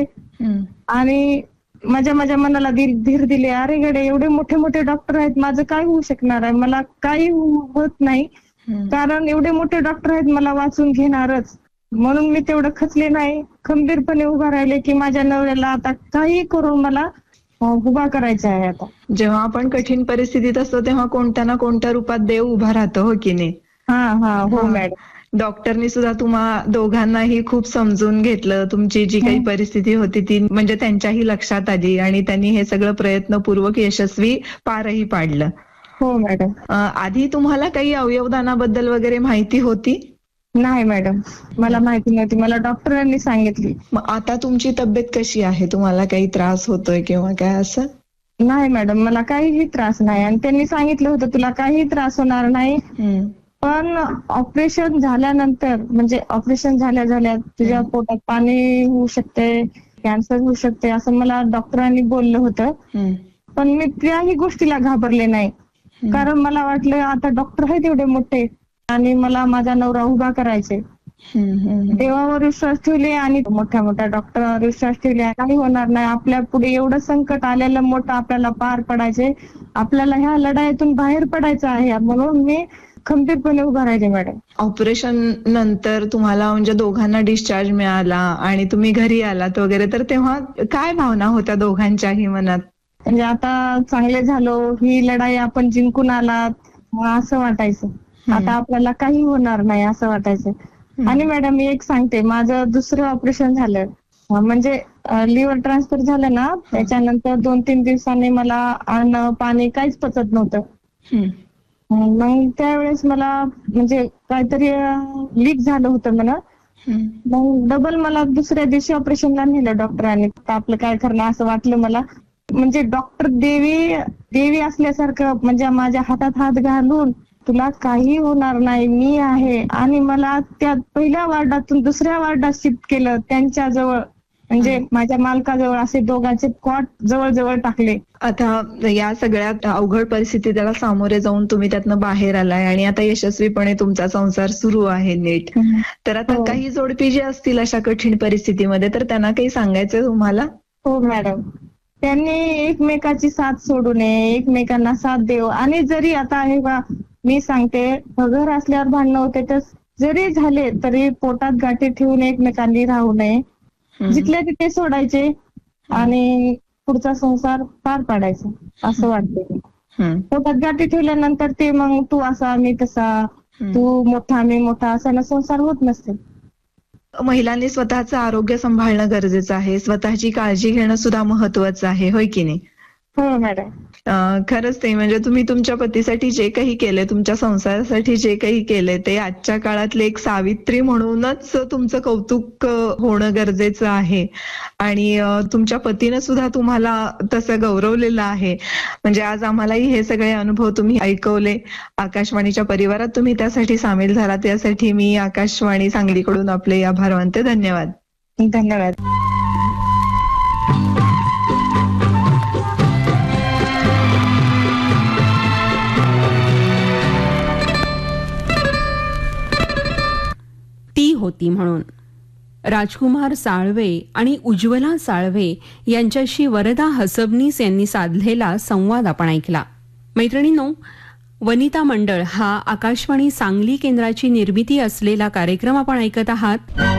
आणि माझ्या मनाला धीर दिले. अरे गडे, एवढे मोठे मोठे डॉक्टर आहेत, माझं काय होऊ शकणार आहे, मला काही होत नाही, कारण एवढे मोठे डॉक्टर आहेत, मला वाचून घेणारच. म्हणून मी तेवढं खचले नाही, खंबीरपणे उभा राहिले की माझ्या नवऱ्याला आता काही करून मला उभा करायचा आहे. आता जेव्हा आपण कठीण परिस्थितीत असतो तेव्हा कोणत्या ना कोणत्या रूपात देव उभा राहतो, हो की नाही? हो मॅडम. डॉक्टरनी सुद्धा तुम्हा दोघांनाही खूप समजून घेतलं, तुमची जी काही परिस्थिती होती ती म्हणजे त्यांच्याही लक्षात आली आणि त्यांनी हे सगळं प्रयत्नपूर्वक यशस्वी पारही पाडलं. हो मॅडम. आधी तुम्हाला काही अवयवदानाबद्दल वगैरे माहिती होती? नाही मॅडम, मला माहिती नव्हती, मला डॉक्टरांनी सांगितली. मग आता तुमची तब्येत कशी आहे? तुम्हाला काही त्रास होतोय किंवा काय असं? नाही मॅडम, मला काहीही त्रास नाही आणि त्यांनी सांगितलं होतं तुला काही त्रास होणार नाही, पण ऑपरेशन झाल्यानंतर म्हणजे ऑपरेशन झाल्या तुझ्या पोटात पाणी होऊ शकते, कॅन्सर होऊ शकते, असं मला डॉक्टरांनी बोललं होतं. पण मी त्याही गोष्टीला घाबरले नाही, कारण मला वाटलं आता डॉक्टर आहेत एवढे मोठे आणि मला माझा नवरा उभा करायचे. देवावर विश्वास ठेवले आणि मोठ्या मोठ्या डॉक्टरांवर विश्वास ठेवले. काही होणार नाही, आपल्या पुढे एवढं संकट आलेलं मोठं आपल्याला पार पडायचे, आपल्याला ह्या लढाईतून बाहेर पडायचं आहे, म्हणून मी खंबीरपणे उभा राहिले मॅडम. ऑपरेशन नंतर तुम्हाला म्हणजे दोघांना डिस्चार्ज मिळाला आणि तुम्ही घरी आलात वगैरे, तर तेव्हा काय भावना होत्या दोघांच्याही मनात? म्हणजे आता चांगले झालो, ही लढाई आपण जिंकून आलात असं वाटायचं, आता आपल्याला काही होणार नाही असं वाटायचं. आणि मॅडम मी एक सांगते, माझं दुसरं ऑपरेशन झालं म्हणजे लिव्हर ट्रान्सफर झालं ना, त्याच्यानंतर 2-3 दिवसांनी मला अन्न पाणी काहीच पचत नव्हतं. मग त्यावेळेस मला म्हणजे काहीतरी लीक झालं होतं मला. मग डबल मला दुसऱ्या दिवशी ऑपरेशनला नेलं डॉक्टरांनी. आपलं काय करणं असं वाटलं मला, म्हणजे डॉक्टर देवी असल्यासारखं, म्हणजे माझ्या हातात हात घालून तुला काही होणार नाही, मी आहे. आणि मला त्या पहिल्या वार्डातून दुसऱ्या वार्डात शिफ्ट केलं त्यांच्या जवळ, म्हणजे माझ्या मालकाजवळ, असे दोघांचे कॉट जवळ टाकले. आता या सगळ्या अवघड परिस्थितीला सामोरे जाऊन तुम्ही त्यातनं बाहेर आलाय आणि आता यशस्वीपणे तुमचा संसार सुरू आहे नीट. तर आता काही जोडपी जे असतील अशा कठीण परिस्थितीमध्ये, तर त्यांना काही सांगायचंय तुम्हाला? हो मॅडम, त्यांनी एकमेकाची साथ सोडू नये, एकमेकांना साथ देऊ. आणि जरी आता हे मी सांगते, घर असल्यावर भांडणं होते, तर जरी झाले तरी पोटात गाठी ठेवून एकमेकांनी राहू नये, जिथले तिथे सोडायचे आणि पुढचा संसार पार पाडायचा असं वाटते. पोटात गाठी ठेवल्यानंतर ते मग तू असा मी तसा, तू मोठा मी मोठा, असा संसार होत नसते. महिलांनी स्वतःचं आरोग्य सांभाळणं गरजेचं आहे, स्वतःची काळजी घेणं सुद्धा महत्वाचं आहे, होय की नाही? हो मॅडम. खरंच ते म्हणजे तुम्ही तुमच्या पतीसाठी जे काही केले, तुमच्या संसारासाठी जे काही केले, ते आजच्या काळातले एक सावित्री म्हणूनच तुमचं कौतुक होणं गरजेचं आहे. आणि तुमच्या पतीनं सुद्धा तुम्हाला तसं गौरवलेलं आहे. म्हणजे आज आम्हालाही हे सगळे अनुभव तुम्ही ऐकवले, आकाशवाणीच्या परिवारात तुम्ही त्यासाठी सामील झालात, यासाठी मी आकाशवाणी सांगलीकडून आपले आभार मानते. धन्यवाद. धन्यवाद. होती म्हणून राजकुमार साळवे आणि उज्ज्वला साळवे यांच्याशी वरदा हसबनीस यांनी साधलेला संवाद आपण ऐकला. मैत्रिणींनो, वनिता मंडळ हा आकाशवाणी सांगली केंद्राची निर्मिती असलेला कार्यक्रम आपण ऐकत आहात.